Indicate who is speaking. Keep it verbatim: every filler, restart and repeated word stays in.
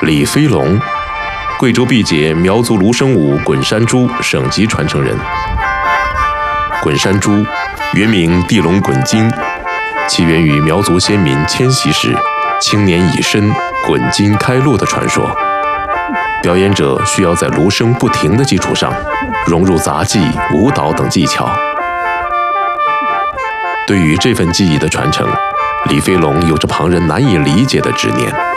Speaker 1: 李飞龙，贵州毕节苗族芦笙舞滚山猪省级传承人。滚山猪原名地龙滚金，起源于苗族先民迁徙时青年以身滚金开路的传说。表演者需要在芦笙不停的基础上，融入杂技、舞蹈等技巧。对于这份技艺的传承，李飞龙有着旁人难以理解的执念。